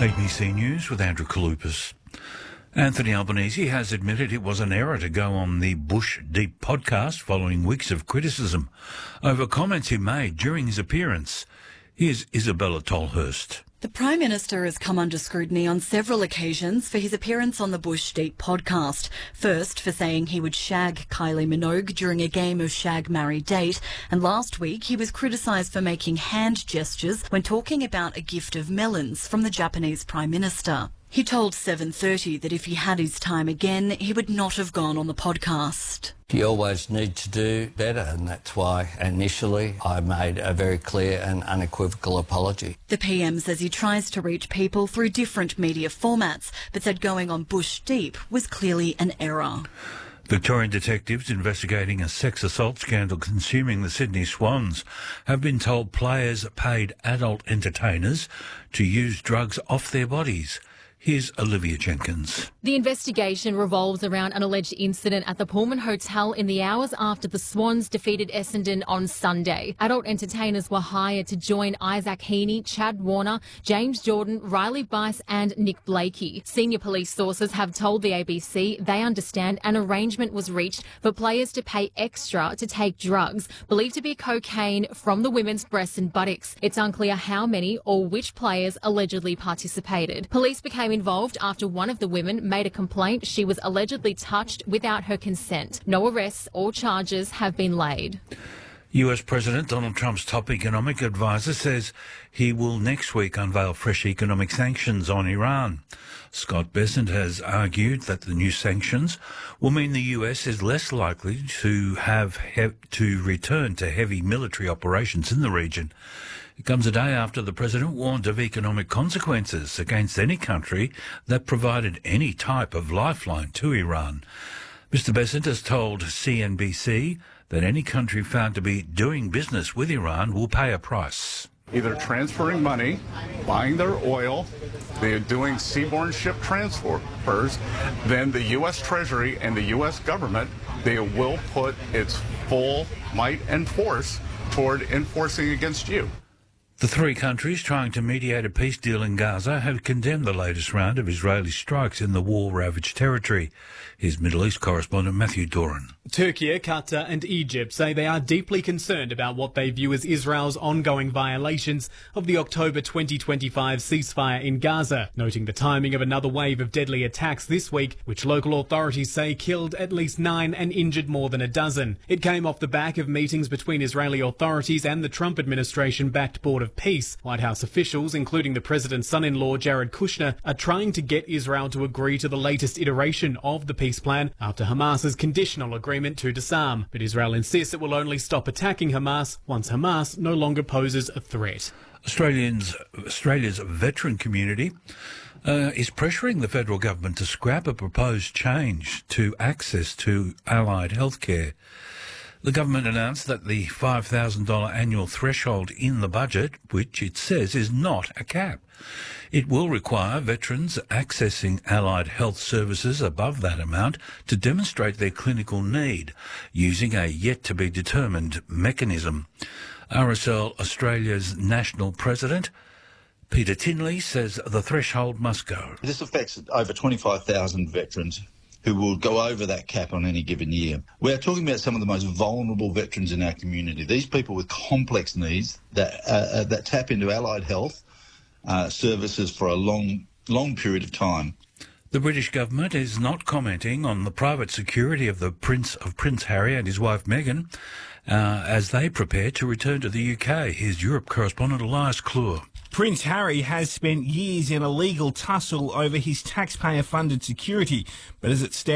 ABC News with Andrew Kalupas. Anthony Albanese has admitted it was an error to go on the Bush Deep podcast following weeks of criticism over comments he made during his appearance. Here's Isabella Tolhurst. The Prime Minister has come under scrutiny on several occasions for his appearance on the Bush Deep podcast. First, for saying he would shag Kylie Minogue during a game of Shag, Marry, Date. And last week, he was criticised for making hand gestures when talking about a gift of melons from the Japanese Prime Minister. He told 7:30 that if he had his time again, he would not have gone on the podcast. You always need to do better, and that's why initially I made a very clear and unequivocal apology. The PM says he tries to reach people through different media formats, but said going on Bush Deep was clearly an error. Victorian detectives investigating a sex assault scandal consuming the Sydney Swans have been told players paid adult entertainers to use drugs off their bodies. Here's Olivia Jenkins. The investigation revolves around an alleged incident at the Pullman Hotel in the hours after the Swans defeated Essendon on Sunday. Adult entertainers were hired to join Isaac Heaney, Chad Warner, James Jordan, Riley Bice and Nick Blakey. Senior police sources have told the ABC they understand an arrangement was reached for players to pay extra to take drugs believed to be cocaine from the women's breasts and buttocks. It's unclear how many or which players allegedly participated. Police became involved after one of the women made a complaint she was allegedly touched without her consent. No arrests or charges have been laid. US President Donald Trump's top economic advisor says he will next week unveil fresh economic sanctions on Iran. Scott Bessent has argued that the new sanctions will mean the US is less likely to return to heavy military operations in the region. It comes a day after the president warned of economic consequences against any country that provided any type of lifeline to Iran. Mr. Bessent has told CNBC that any country found to be doing business with Iran will pay a price. Either transferring money, buying their oil, they're doing seaborne ship transfers, then the U.S. Treasury and the U.S. government, they will put its full might and force toward enforcing against you. The three countries trying to mediate a peace deal in Gaza have condemned the latest round of Israeli strikes in the war-ravaged territory. Here's Middle East correspondent Matthew Doran. Turkey, Qatar and Egypt say they are deeply concerned about what they view as Israel's ongoing violations of the October 2025 ceasefire in Gaza, noting the timing of another wave of deadly attacks this week, which local authorities say killed at least 9 and injured more than a dozen. It came off the back of meetings between Israeli authorities and the Trump administration-backed Board of Peace. White House officials, including the president's son-in-law Jared Kushner, are trying to get Israel to agree to the latest iteration of the peace plan after Hamas's conditional agreement to disarm. But Israel insists it will only stop attacking Hamas once Hamas no longer poses a threat. Australia's veteran community is pressuring the federal government to scrap a proposed change to access to allied healthcare. The government announced that the $5,000 annual threshold in the budget, which it says is not a cap. It will require veterans accessing allied health services above that amount to demonstrate their clinical need using a yet-to-be-determined mechanism. RSL Australia's national president, Peter Tinley, says the threshold must go. This affects over 25,000 veterans who will go over that cap on any given year. We are talking about some of the most vulnerable veterans in our community. These people with complex needs that tap into allied health services for a long period of time. The British government is not commenting on the private security of Prince Harry and his wife Meghan as they prepare to return to the UK. Here's Europe correspondent Elias Clure. Prince Harry has spent years in a legal tussle over his taxpayer-funded security, but as it stands,